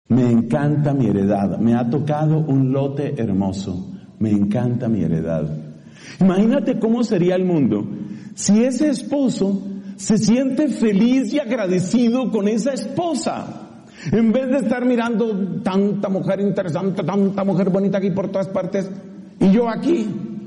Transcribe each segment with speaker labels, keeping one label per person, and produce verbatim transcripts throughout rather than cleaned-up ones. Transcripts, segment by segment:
Speaker 1: Me encanta mi heredad, me ha tocado un lote hermoso, me encanta mi heredad. Imagínate cómo sería el mundo si ese esposo se siente feliz y agradecido con esa esposa, en vez de estar mirando tanta mujer interesante, tanta mujer bonita aquí por todas partes, y yo aquí.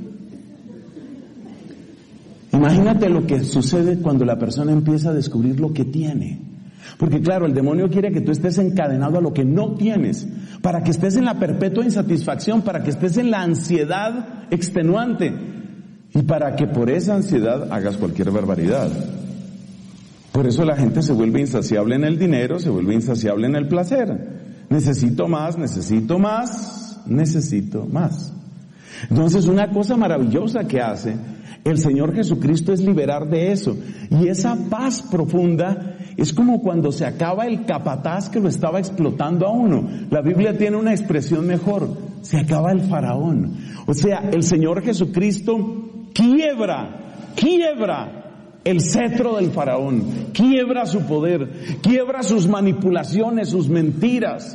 Speaker 1: Imagínate lo que sucede cuando la persona empieza a descubrir lo que tiene. Porque claro, el demonio quiere que tú estés encadenado a lo que no tienes, para que estés en la perpetua insatisfacción, para que estés en la ansiedad extenuante y para que por esa ansiedad hagas cualquier barbaridad. Por eso la gente se vuelve insaciable en el dinero, se vuelve insaciable en el placer. Necesito más, necesito más, necesito más. Entonces una cosa maravillosa que hace el Señor Jesucristo es liberar de eso. Y esa paz profunda es como cuando se acaba el capataz que lo estaba explotando a uno. La Biblia tiene una expresión mejor: se acaba el faraón. O sea, el Señor Jesucristo quiebra, quiebra el cetro del faraón, quiebra su poder, quiebra sus manipulaciones, sus mentiras.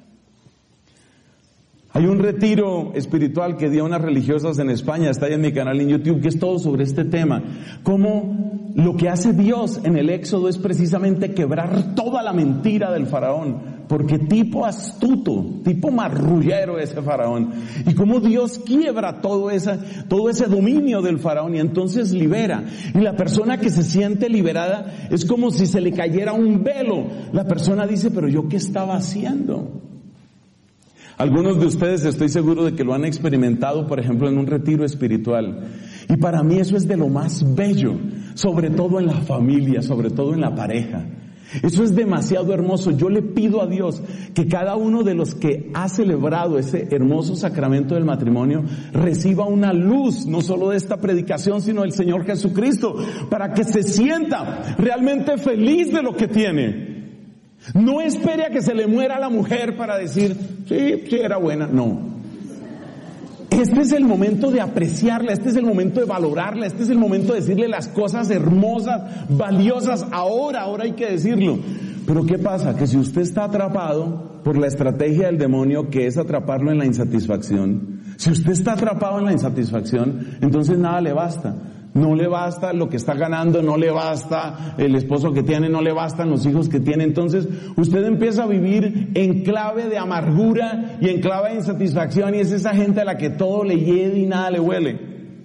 Speaker 1: Hay un retiro espiritual que dio unas religiosas en España, está ahí en mi canal en YouTube, que es todo sobre este tema. Cómo lo que hace Dios en el Éxodo es precisamente quebrar toda la mentira del faraón, porque tipo astuto, tipo marrullero ese faraón. Y cómo Dios quiebra todo ese, todo ese dominio del faraón y entonces libera. Y la persona que se siente liberada es como si se le cayera un velo. La persona dice, pero ¿yo qué estaba haciendo? Algunos de ustedes estoy seguro de que lo han experimentado, por ejemplo, en un retiro espiritual. Y para mí eso es de lo más bello, sobre todo en la familia, sobre todo en la pareja. Eso es demasiado hermoso. Yo le pido a Dios que cada uno de los que ha celebrado ese hermoso sacramento del matrimonio reciba una luz, no solo de esta predicación, sino del Señor Jesucristo, para que se sienta realmente feliz de lo que tiene. No espere a que se le muera la mujer para decir, sí, sí era buena. No. Este es el momento de apreciarla, este es el momento de valorarla, este es el momento de decirle las cosas hermosas, valiosas. Ahora, ahora hay que decirlo. Pero ¿qué pasa? Que si usted está atrapado por la estrategia del demonio, que es atraparlo en la insatisfacción, si usted está atrapado en la insatisfacción, entonces nada le basta. No le basta lo que está ganando, no le basta el esposo que tiene, no le bastan los hijos que tiene. Entonces usted empieza a vivir en clave de amargura y en clave de insatisfacción, y es esa gente a la que todo le hiede y nada le huele.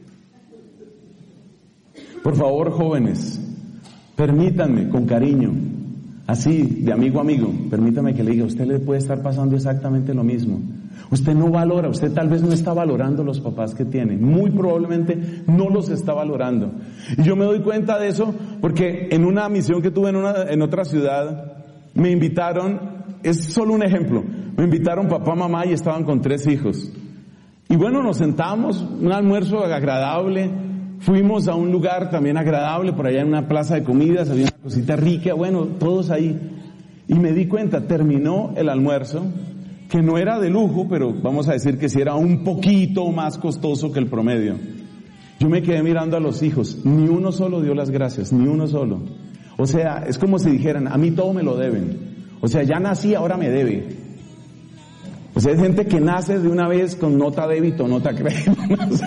Speaker 1: Por favor, jóvenes, permítanme con cariño, así de amigo a amigo, permítame que le diga, a usted le puede estar pasando exactamente lo mismo. Usted no valora, usted tal vez no está valorando los papás que tiene, muy probablemente no los está valorando. Y yo me doy cuenta de eso porque en una misión que tuve en una, en otra ciudad, me invitaron, es solo un ejemplo, me invitaron papá, mamá y estaban con tres hijos. Y bueno, nos sentamos, un almuerzo agradable, fuimos a un lugar también agradable, por allá en una plaza de comidas, había una cosita rica, bueno, todos ahí. Y me di cuenta, terminó el almuerzo, que no era de lujo, pero vamos a decir que sí era un poquito más costoso que el promedio. Yo me quedé mirando a los hijos, ni uno solo dio las gracias, ni uno solo. O sea, es como si dijeran, a mí todo me lo deben. O sea, ya nací, ahora me debe. O sea, hay gente que nace de una vez con nota débito, nota crédito.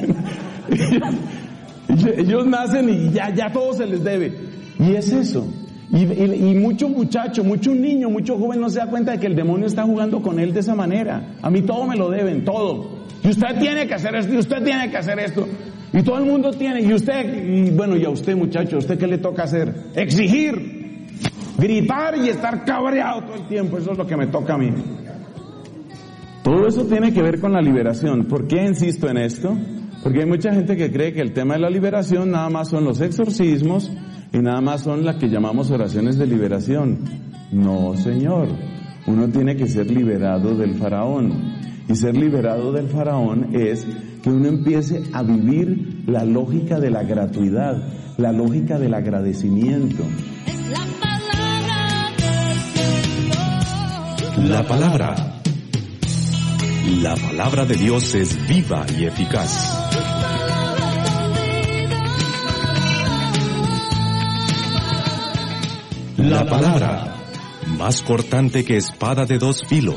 Speaker 1: ellos, ellos nacen y ya, ya todo se les debe. Y es eso. Y, y, y mucho muchacho, mucho niño, mucho joven no se da cuenta de que el demonio está jugando con él de esa manera. A mí todo me lo deben, todo. Y usted tiene que hacer esto, y usted tiene que hacer esto. Y todo el mundo tiene, y usted, y bueno, y a usted muchacho, ¿a usted qué le toca hacer? Exigir, gritar y estar cabreado todo el tiempo. Eso es lo que me toca a mí. Todo eso tiene que ver con la liberación. ¿Por qué insisto en esto? Porque hay mucha gente que cree que el tema de la liberación nada más son los exorcismos y nada más son las que llamamos oraciones de liberación. No, señor. Uno tiene que ser liberado del faraón. Y ser liberado del faraón es que uno empiece a vivir la lógica de la gratuidad, la lógica del agradecimiento.
Speaker 2: La palabra del Señor.
Speaker 3: La palabra. La palabra de Dios es viva y eficaz. La palabra, más cortante que espada de dos filos.